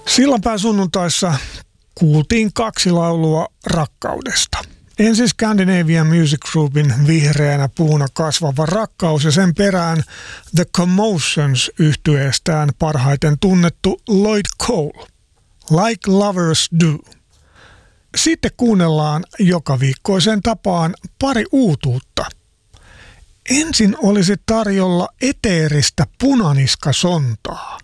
Sillanpään sunnuntaissa kuultiin 2 laulua rakkaudesta. Ensin Scandinavian Music Groupin Vihreänä puuna kasvava rakkaus ja sen perään The Commotions -yhtyeestään parhaiten tunnettu Lloyd Cole, Like Lovers Do. Sitten kuunnellaan joka viikkoisen tapaan pari uutuutta. Ensin olisi tarjolla eteeristä punaniskasontaa.